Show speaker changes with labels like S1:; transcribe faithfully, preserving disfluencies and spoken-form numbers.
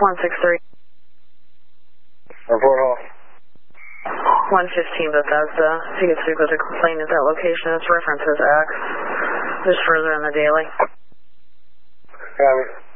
S1: one six three.
S2: Report all.
S1: one fifteen Bethesda. If you could speak with the complainant at that location, its reference is X. Just further in the daily.
S2: Copy.